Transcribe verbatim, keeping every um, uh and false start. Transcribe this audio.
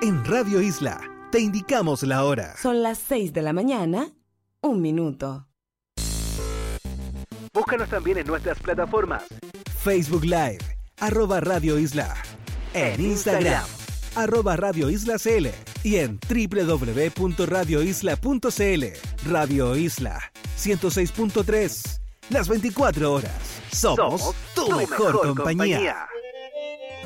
En Radio Isla, te indicamos la hora. Son las seis de la mañana, un minuto. Búscanos también en nuestras plataformas. Facebook Live, arroba Radio Isla. En Instagram, arroba Radio Isla C L. Y en doble u doble u doble u punto radio isla punto c l. Radio Isla, ciento seis punto tres. Las veinticuatro horas. Somos, Somos tu, tu mejor, mejor compañía. compañía.